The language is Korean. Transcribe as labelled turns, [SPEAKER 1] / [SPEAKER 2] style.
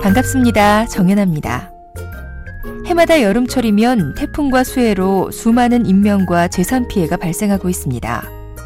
[SPEAKER 1] 반갑습니다. 정연아입니다. 해마다 여름철이면 태풍과 수해로 수많은 인명과 재산 피해가 발생하고 있습니다.